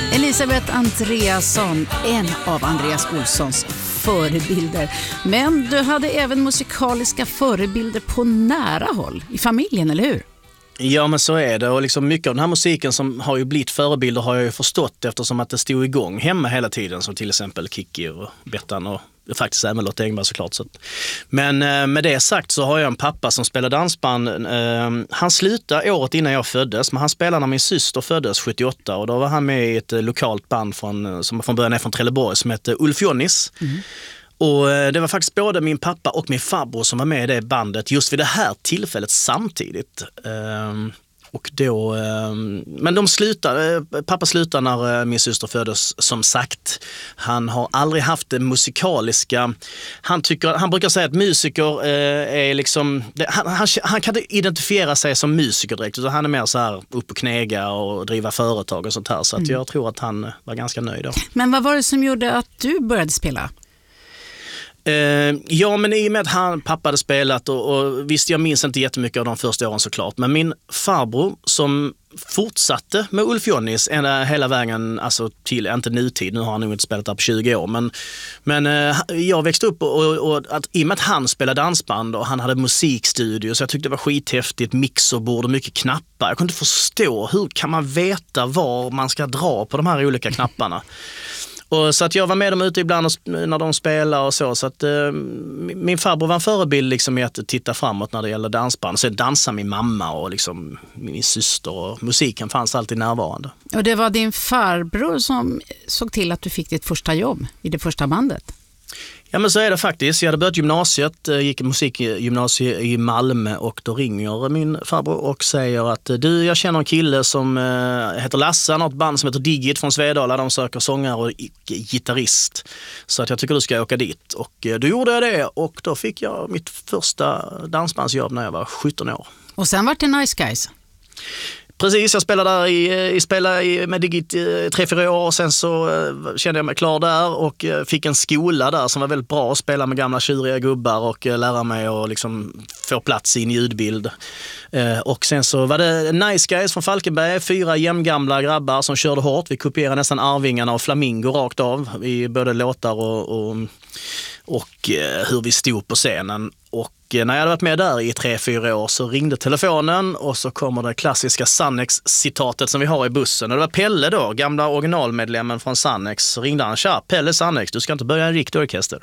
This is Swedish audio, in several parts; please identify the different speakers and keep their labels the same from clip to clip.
Speaker 1: Elisabeth Andreasson, en av Andreas Olssons förebilder. Men du hade även musikaliska förebilder på nära håll i familjen, eller hur?
Speaker 2: Ja, men så är det. Och liksom mycket av den här musiken som har ju blivit förebilder har jag ju förstått eftersom att det stod igång hemma hela tiden, som till exempel Kikki och Bettan och faktiskt även Lotta Engberg såklart. Men med det sagt så har jag en pappa som spelar dansband. Han slutade året innan jag föddes, men han spelade när min syster föddes 78 och då var han med i ett lokalt band som från början är från Trelleborg som heter Ulf Jonnis. Och det var faktiskt både min pappa och min farbror som var med i det bandet just vid det här tillfället samtidigt. Och då, men pappa slutade när min syster föddes, som sagt. Han har aldrig haft det musikaliska. Han brukar säga att musiker är liksom, han kan inte identifiera sig som musiker direkt, utan han är mer så här upp och knäga och driva företag och sånt här. Så att jag tror att han var ganska nöjd då.
Speaker 1: Men vad var det som gjorde att du började spela?
Speaker 2: Ja, men i och med att pappa hade spelat och visst, jag minns inte jättemycket av de första åren såklart, men min farbror som fortsatte med Ulf Jonnis hela vägen, alltså till, inte nutid, nu har han nog inte spelat där på 20 år, men jag växte upp och att, i och med att han spelade dansband och han hade musikstudio, så jag tyckte det var skithäftigt, mixerbord och mycket knappar. Jag kunde inte förstå, hur kan man veta var man ska dra på de här olika knapparna? Och så att jag var med dem ute ibland när de spelade och så att min farbror var en förebild liksom i att titta framåt när det gäller dansband. Så dansade min mamma och liksom min syster, och musiken fanns alltid närvarande. Och
Speaker 1: det var din farbror som såg till att du fick ditt första jobb i det första bandet?
Speaker 2: Ja, men så är det faktiskt. Jag hade börjat gymnasiet, gick musikgymnasiet i Malmö, och då ringer min farbror och säger att jag känner en kille som heter Lasse, han har ett band som heter Digit från Svedala, de söker sångare och gitarrist. Så att jag tycker du ska åka dit. Och då gjorde jag det, och då fick jag mitt första dansbandsjobb när jag var 17 år.
Speaker 1: Och sen var det Nice Guys?
Speaker 2: Precis, jag spelade där med Digit 3-4 år, och sen så kände jag mig klar där och fick en skola där som var väldigt bra att spela med gamla tjuriga gubbar och lära mig att liksom få plats i en ljudbild. Och sen så var det Nice Guys från Falkenberg, 4 jämngamla grabbar som körde hårt. Vi kopierade nästan Arvingarna och Flamingo rakt av i både låtar och hur vi stod på scenen. Och när jag hade varit med där i 3-4 år så ringde telefonen, och så kommer det klassiska Sannex-citatet som vi har i bussen. Och det var Pelle då, gamla originalmedlemmen från Sannex. Så ringde han: "Tja, Pelle Sannex, du ska inte börja en riktig orkester."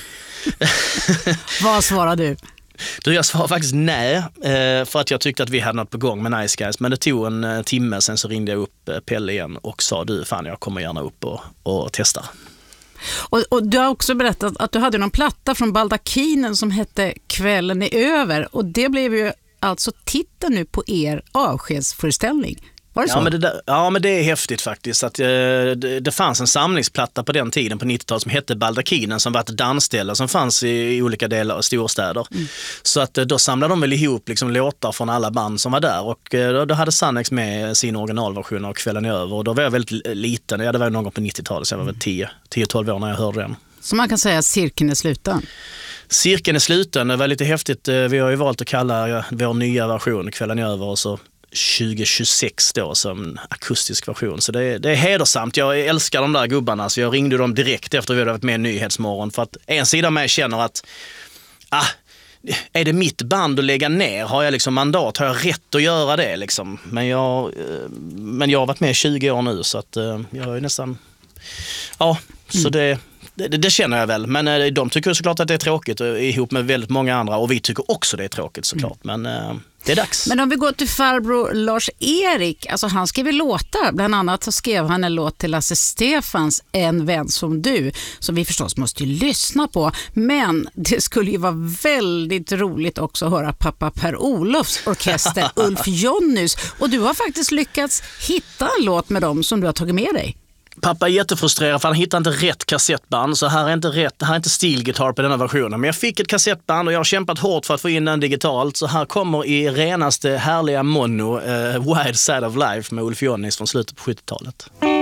Speaker 1: Vad svarade du?
Speaker 2: Jag svarade faktiskt nej, för att jag tyckte att vi hade något på gång med Nice Guys. Men det tog en timme, sen så ringde jag upp Pelle igen och sa: "Du, fan, jag kommer gärna upp och testar."
Speaker 1: Och du har också berättat att du hade någon platta från Baldakinen som hette Kvällen är över, och det blev ju alltså titeln nu på er avskedsföreställning. Var det så?
Speaker 2: Ja, men det är häftigt faktiskt. Att, det fanns en samlingsplatta på den tiden på 90-talet som hette Baldakinen, som var ett dansställe som fanns i olika delar av storstäder. Så att då samlade de väl ihop liksom låtar från alla band som var där, och då hade Sannex med sin originalversion av Kvällen är över, och då var jag väldigt liten. Jag hade varit någon gång på 90-talet, så jag var väl 10-12 år när jag hörde den.
Speaker 1: Så man kan säga att cirkeln är sluten? Cirkeln
Speaker 2: är sluten. Det var lite häftigt. Vi har ju valt att kalla vår nya version Kvällen är över, och så 2026 då som akustisk version. Så det är hedersamt. Jag älskar de där gubbarna, så jag ringde dem direkt efter att vi hade varit med i Nyhetsmorgon, för att en sida av mig känner att är det mitt band att lägga ner? Har jag liksom mandat? Har jag rätt att göra det liksom? Men jag har varit med i 20 år nu, så att jag är nästan så det känner jag väl. Men de tycker såklart att det är tråkigt, ihop med väldigt många andra, och vi tycker också det är tråkigt såklart. Men det är dags.
Speaker 1: Men om vi går till farbror Lars-Erik, alltså han skrev låtar. Bland annat så skrev han en låt till Lasse Stefans En vän som du, som vi förstås måste lyssna på. Men det skulle ju vara väldigt roligt också att höra pappa Per-Olofs orkester Ulf Jonnis. Och du har faktiskt lyckats hitta en låt med dem som du har tagit med dig.
Speaker 2: Pappa är jättefrustrerad för han hittar inte rätt kassettband, så här är inte stilgitarr på denna versionen. Men jag fick ett kassettband och jag har kämpat hårt för att få in den digitalt, så här kommer i renaste härliga mono Wild Side of Life med Ulf Jonnis från slutet på 70-talet.